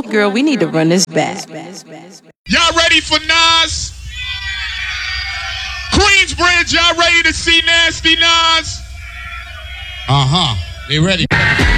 Girl, we need to run this back. Y'all ready for Nas? Queensbridge, y'all ready to see Nasty Nas? They ready.